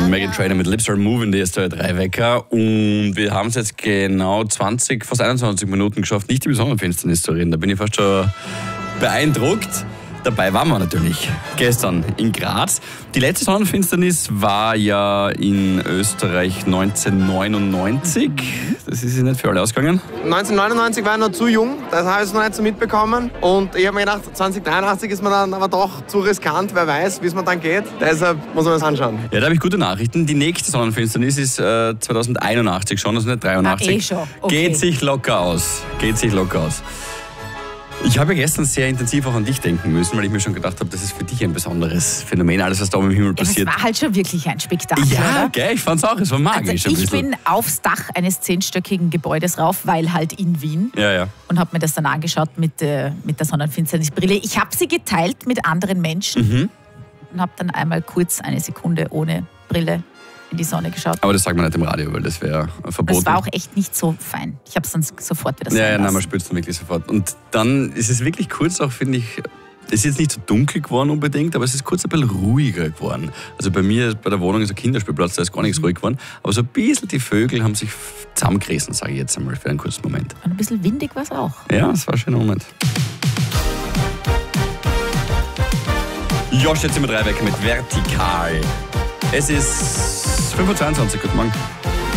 Meghan Trainor mit Lips Are Moving, die ist der 3-Wecker. Und wir haben es jetzt genau fast 21 Minuten geschafft, nicht über Sonnenfinsternis zu reden. Da bin ich fast schon beeindruckt. Dabei waren wir natürlich gestern in Graz. Die letzte Sonnenfinsternis war ja in Österreich 1999. Das ist ja nicht für alle ausgegangen. 1999 war ich noch zu jung, das habe ich noch nicht so mitbekommen. Und ich habe mir gedacht, 2083 ist mir dann aber doch zu riskant, wer weiß, wie es mir dann geht. Deshalb muss man das anschauen. Ja, da habe ich gute Nachrichten. Die nächste Sonnenfinsternis ist 2081 schon, also nicht 83. Schon. Okay. Geht sich locker aus. Ich habe ja gestern sehr intensiv auch an dich denken müssen, weil ich mir schon gedacht habe, das ist für dich ein besonderes Phänomen, alles was da oben im Himmel passiert. Es war halt schon wirklich ein Spektakel, ja, oder? gell, ich fand's auch, es war magisch. Also ich bin aufs Dach eines 10-stöckigen Gebäudes rauf, weil halt in Wien. Ja. Und habe mir das dann angeschaut mit der Sonnenfinsternisbrille. Ich habe sie geteilt mit anderen Menschen und habe dann einmal kurz eine Sekunde ohne Brille in die Sonne geschaut. Aber das sagt man nicht im Radio, weil das wäre verboten. Das war auch echt nicht so fein. Ich habe es dann sofort wieder Ja, nein, man spürt es dann wirklich sofort. Und dann ist es wirklich kurz auch, finde ich, es ist jetzt nicht so dunkel geworden unbedingt, aber es ist kurz ein bisschen ruhiger geworden. Also bei mir, bei der Wohnung ist ein Kinderspielplatz, da ist gar nichts ruhig geworden. Aber so ein bisschen die Vögel haben sich zusammengerissen, sage ich jetzt einmal, für einen kurzen Moment. Und ein bisschen windig war es auch. Ja, das war ein schöner Moment. Josh jetzt immer 3 Wecker mit Vertikal. Es ist 5:22 Uhr, guten Morgen.